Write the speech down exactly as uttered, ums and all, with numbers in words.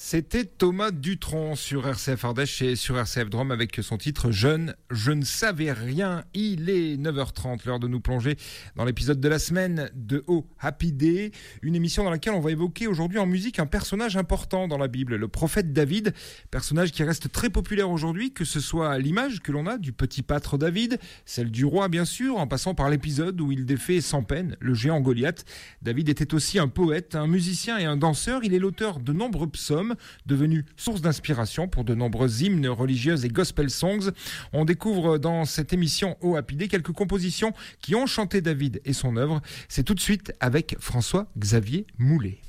C'était Thomas Dutronc sur R C F Ardèche et sur R C F Drôme avec son titre « Jeune, je ne savais rien ». Il est neuf heures trente, l'heure de nous plonger dans l'épisode de la semaine de Oh Happy Day, une émission dans laquelle on va évoquer aujourd'hui en musique un personnage important dans la Bible, le prophète David, personnage qui reste très populaire aujourd'hui, que ce soit l'image que l'on a du petit pâtre David, celle du roi bien sûr, en passant par l'épisode où il défait sans peine le géant Goliath. David était aussi un poète, un musicien et un danseur. Il est l'auteur de nombreux psaumes, devenu source d'inspiration pour de nombreux hymnes religieux et gospel songs. On découvre dans cette émission Oh Happy Day quelques compositions qui ont chanté David et son œuvre. C'est tout de suite avec François-Xavier Moulet.